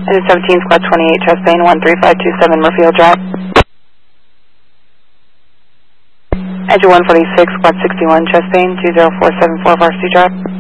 Engine 17, Squad 28, chest bane 13527 Murphyville Drive. Engine 146, Squad 61, chest bane 20474 Varsity Drive.